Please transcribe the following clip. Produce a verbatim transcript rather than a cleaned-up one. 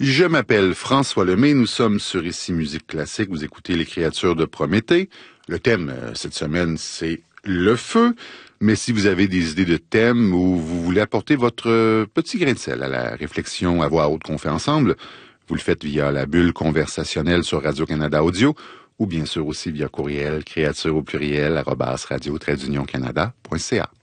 Je m'appelle François Lemay, nous sommes sur Ici Musique Classique, vous écoutez Les Créatures de Prométhée. Le thème euh, cette semaine, c'est le feu, mais si vous avez des idées de thèmes ou vous voulez apporter votre euh, petit grain de sel à la réflexion à voix haute qu'on fait ensemble, vous le faites via la bulle conversationnelle sur Radio-Canada Audio ou bien sûr aussi via courriel créature au pluriel arobase radio-canada point c a.